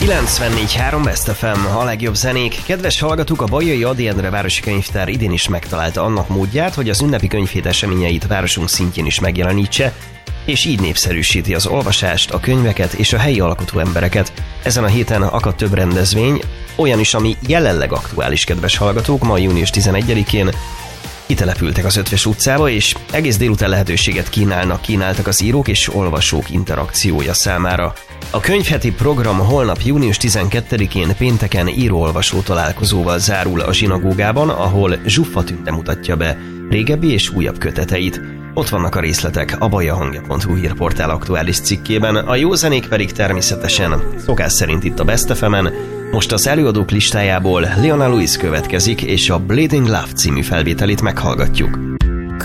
94.3 Best FM, a legjobb zenék. Kedves hallgatók, a Baljai Ady Endre Városi Könyvtár idén is megtalálta annak módját, hogy az ünnepi könyvhét eseményeit városunk szintjén is megjelenítse, és így népszerűsíti az olvasást, a könyveket és a helyi alkotó embereket. Ezen a héten akadt több rendezvény, olyan is, ami jelenleg aktuális, kedves hallgatók. Ma június 11-én kitelepültek az Ötvös utcába, és egész délután lehetőséget kínáltak az írók és olvasók interakciója számára. A könyvheti program holnap június 12-én pénteken író-olvasó találkozóval zárul a zsinagógában, ahol Zsuffa Tünde mutatja be régebbi és újabb köteteit. Ott vannak a részletek a bajahangja.hu hírportál aktuális cikkében, a jó zenék pedig természetesen szokás szerint itt a Best FM-en. Most az előadók listájából Leona Lewis következik, és a Bleeding Love című felvételét meghallgatjuk.